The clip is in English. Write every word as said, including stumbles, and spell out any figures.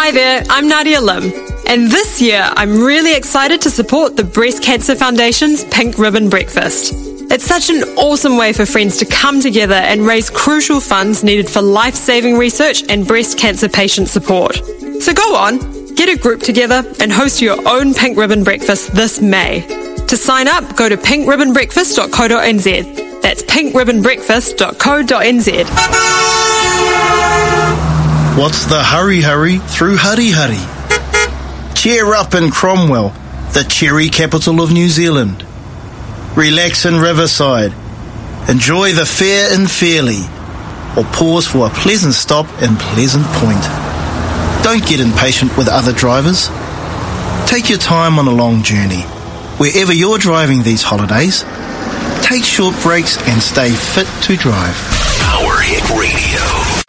Hi there, I'm Nadia Lim, and this year I'm really excited to support the Breast Cancer Foundation's Pink Ribbon Breakfast. It's such an awesome way for friends to come together and raise crucial funds needed for life-saving research and breast cancer patient support. So go on, get a group together and host your own Pink Ribbon Breakfast this May. To sign up, go to pink ribbon breakfast dot co dot n z. That's pink ribbon breakfast dot co dot n z. What's the hurry hurry through Hurry Hurry? Cheer up in Cromwell, the cherry capital of New Zealand. Relax in Riverside. Enjoy the fair in Fairlie. Or pause for a pleasant stop in Pleasant Point. Don't get impatient with other drivers. Take your time on a long journey. Wherever you're driving these holidays, take short breaks and stay fit to drive. Power Hit Radio.